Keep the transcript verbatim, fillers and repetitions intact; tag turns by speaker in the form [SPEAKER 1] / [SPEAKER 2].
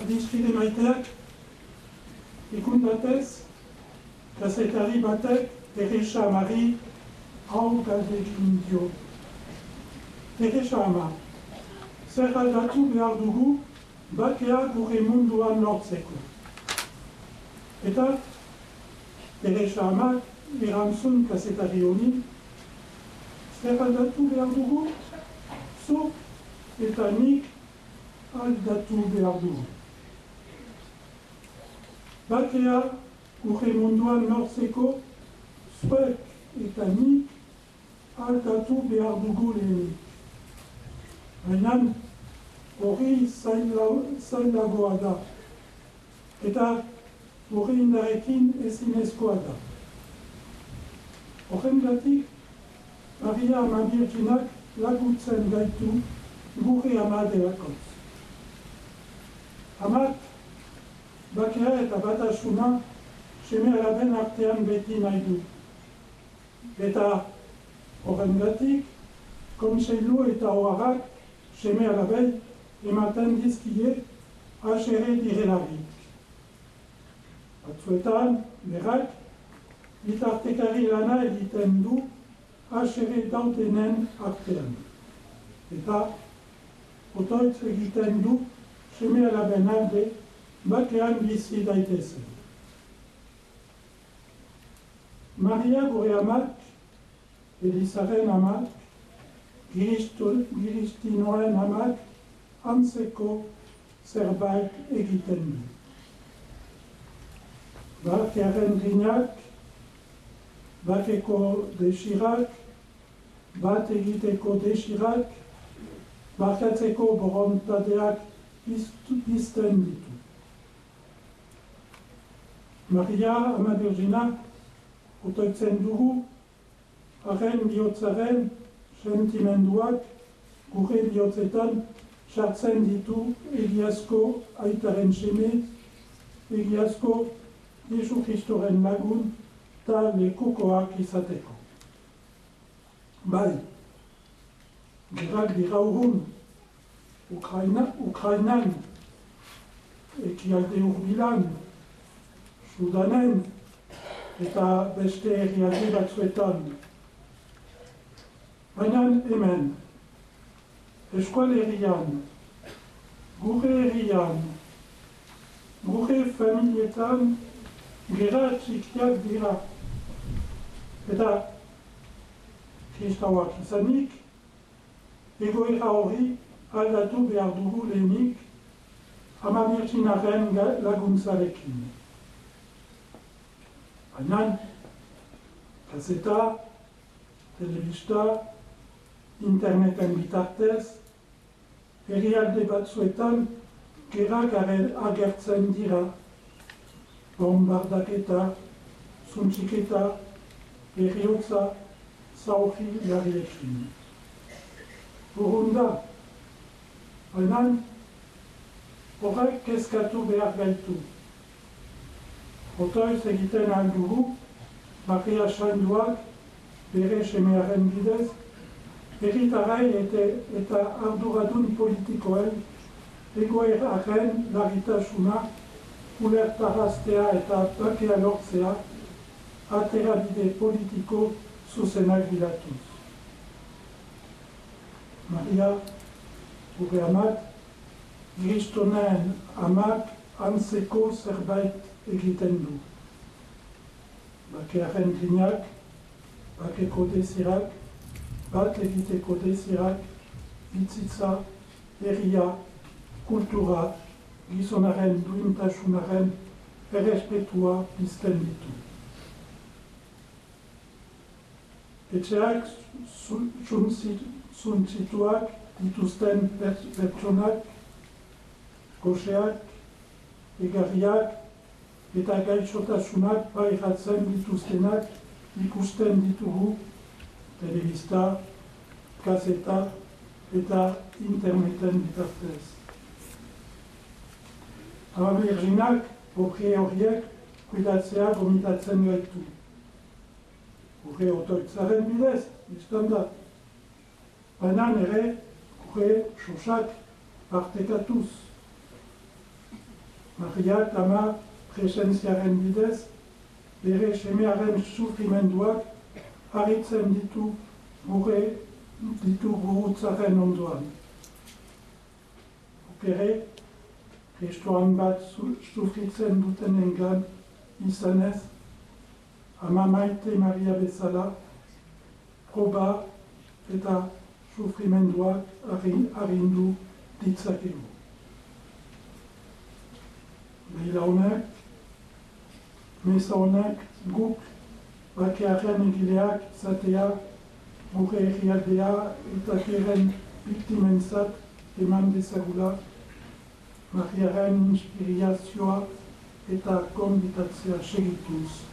[SPEAKER 1] adiskide maiteak, ikundatez, kazetari batek Teresa Mari hau galdekin dio. Teresa ama, zer aldatu behar dugu bakea gure munduan lortzeko. Eta Teresa ama erantzun kazetari honi, zer aldatu behar dugu, zu eta nik aldatu behar dugu. Bakea gure munduan lortzeko, zuek eta nik aldatu behar dugu lehenik. Baina hori zailagoa da, eta hori indarekin ezinezkoa da. Horrengatik, Maria ama Birjinak laguntzen gaitu gure ama delakotz. Amak, bakea eta batasuna seme alaben artean beti nahi du. Eta horrengatik, kontseilu eta oharrak seme alabei ematen dizkie asere direlarik. Batzuetan, berak, bitartekari lana egiten du asere daudenen artean. Eta otoitz egiten du seme alaben alde bakean bizi daitezen. Maria gure amak, Elizaren amak, Giristinoen amak, antzeko zerbait egiten du. Bakearen ginak, bakeko desirak, bat egiteko desirak, bakatzeko borontadeak pizten ditu. Maria ama Birjina otoitzen dugu, haren bihotzaren sentimenduak gure bihotzetan sartzen ditu egiazko aitaren seme, egiazko Jesu Kristoren lagun eta lekukoak izateko. Bai, gerak dira urrun, Ukraina, Ukrainan, ekialde urbilan, Sudanen, eta beste herrialde batzuetan. Baina hemen, eskual herrian, gure herrian, gure familietan, gera txikiak dira. Eta kristauak izanik, egoera hori aldatu behar dugu lehenik ama Birjinaren laguntzarekin. Baina, gazeta, telebista, interneten bitartez, herrialde batzuetan gerak agertzen dira, bombardaketa, zuntxiketa, herriotza, zaurri larriekin. Burunda, baina, horrek kezkatu behar gaitu. Otoiz egiten aldugu, Maria Sainduak bere semearen bidez, herritarai eta arduradun politikoen egoeraren larritasuna ulertaraztea eta bakea lortzea aterabide politiko zuzenak bilatuz. Maria, gure amak, Kristonen amak antzeko zerbait egiten du. Bakearen ginak, bakeko desirak, bat egiteko desirak, bitzitza, herria, kultura, gizonaren duintasunaren errespetua pizten ditu. Etxeak zuntzituak dituzten pertsonak, goxeak, egarriak, eta gaixotasunak pairatzen dituztenak ikusten ditugu telebista, gazeta eta interneten bitartez. Ama Birjinak, oprie horiek, kuidatzea gomitatzen gaitu. Gure otoitzaren bidez, biztan da. Baina ere, gure sosak partekatuz. Mariak ama presentziaren bidez, bere semearen sufrimenduak harritzen ditu gure ditu gurutzaren ondoan. Opere, kristoan bat sufritzen dutenengan izanez, ama Maite Maria bezala, proba eta sufrimenduak arindu ditzakegu. Behila honek, meza honek guk bakearen egileak izatea gure herrialdea eta keren biktimentzat eman dezagula, Mariaren inspirazioa eta konbitatzea segituz.